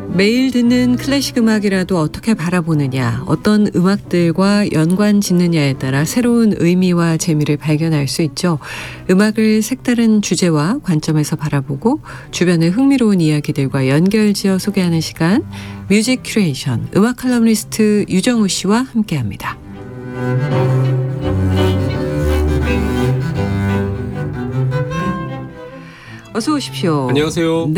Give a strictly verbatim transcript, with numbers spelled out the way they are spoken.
매일 듣는 클래식 음악이라도 어떻게 바라보느냐, 어떤 음악들과 연관 짓느냐에 따라 새로운 의미와 재미를 발견할 수 있죠. 음악을 색다른 주제와 관점에서 바라보고 주변의 흥미로운 이야기들과 연결지어 소개하는 시간, 뮤직 큐레이션, 음악 칼럼니스트 유정우 씨와 함께합니다. 어서 오십시오. 안녕하세요.